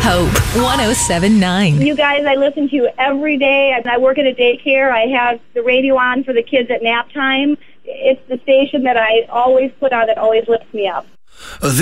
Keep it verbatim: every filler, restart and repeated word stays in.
Hope one oh seven point nine. You guys, I listen to you every day. I work at a daycare. I have the radio on for the kids at nap time. It's the station that I always put on that always lifts me up.